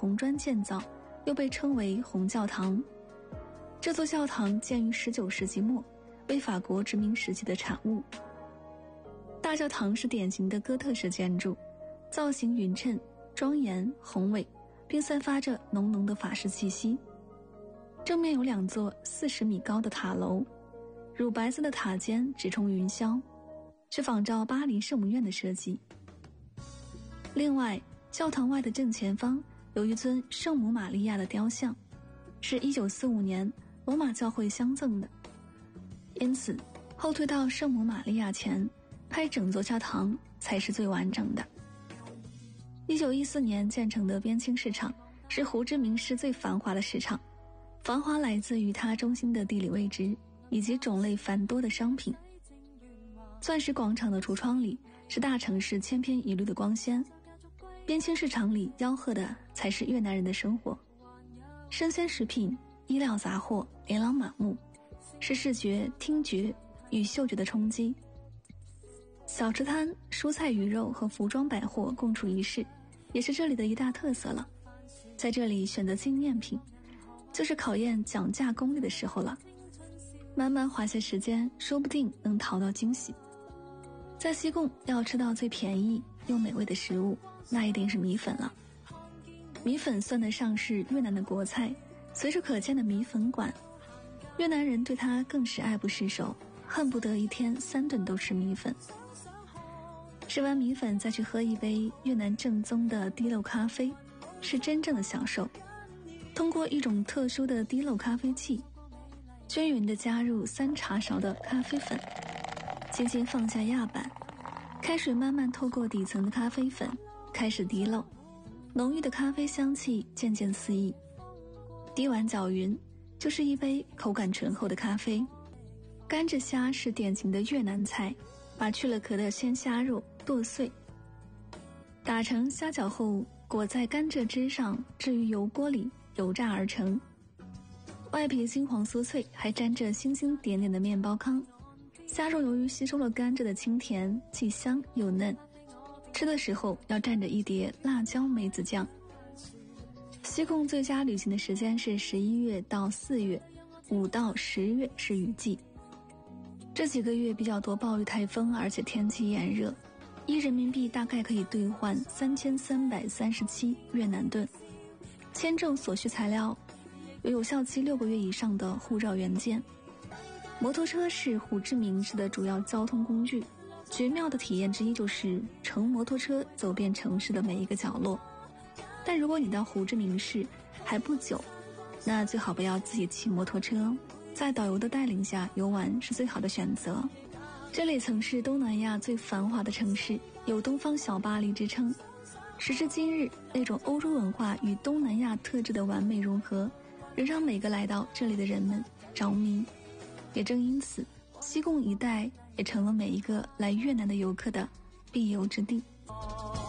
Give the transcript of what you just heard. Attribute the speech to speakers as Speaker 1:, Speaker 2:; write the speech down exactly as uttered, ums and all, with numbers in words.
Speaker 1: 红砖建造，又被称为红教堂。这座教堂建于十九世纪末，为法国殖民时期的产物。大教堂是典型的哥特式建筑，造型匀称、庄严、宏伟，并散发着浓浓的法式气息。正面有两座四十米高的塔楼，乳白色的塔尖直冲云霄，是仿照巴黎圣母院的设计。另外，教堂外的正前方有一尊圣母玛利亚的雕像，是一九四五年罗马教会相赠的，因此后退到圣母玛利亚前拍整座教堂才是最完整的。一九一四年建成的边沁市场是胡志明市最繁华的市场，繁华来自于它中心的地理位置以及种类繁多的商品。钻石广场的橱窗里是大城市千篇一律的光鲜，边沁市场里吆喝的才是越南人的生活。生鲜食品、衣料杂货琳琅满目，是视觉、听觉与嗅觉的冲击。小吃摊、蔬菜鱼肉和服装百货共处一室，也是这里的一大特色了。在这里选择纪念品，就是考验讲价功力的时候了。慢慢花些时间，说不定能淘到惊喜。在西贡要吃到最便宜又美味的食物，那一定是米粉了。米粉算得上是越南的国菜，随处可见的米粉馆，越南人对它更是爱不释手，恨不得一天三顿都吃米粉。吃完米粉再去喝一杯越南正宗的滴漏咖啡，是真正的享受。通过一种特殊的滴漏咖啡器，均匀地加入三茶勺的咖啡粉，轻轻放下压板，开水慢慢透过底层的咖啡粉开始滴漏，浓郁的咖啡香气渐渐四溢。滴完搅匀，就是一杯口感醇厚的咖啡。甘蔗虾是典型的越南菜，把去了壳的鲜虾肉剁碎，打成虾饺后裹在甘蔗汁上，置于油锅里油炸而成。外皮金黄酥脆，还沾着星星点点的面包糠。虾肉由于吸收了甘蔗的清甜，既香又嫩，吃的时候要蘸着一碟辣椒梅子酱。西贡最佳旅行的时间是十一月到四月，五到十月是雨季。这几个月比较多暴雨台风，而且天气炎热，一人民币大概可以兑换三千三百三十七越南盾。签证所需材料有有效期六个月以上的护照原件。摩托车是胡志明市的主要交通工具，绝妙的体验之一就是乘摩托车走遍城市的每一个角落。但如果你到胡志明市还不久，那最好不要自己骑摩托车，在导游的带领下游玩是最好的选择。这里曾是东南亚最繁华的城市，有东方小巴黎之称。时至今日，那种欧洲文化与东南亚特质的完美融合，仍让每个来到这里的人们着迷。也正因此，西贡一带也成了每一个来越南的游客的必游之地。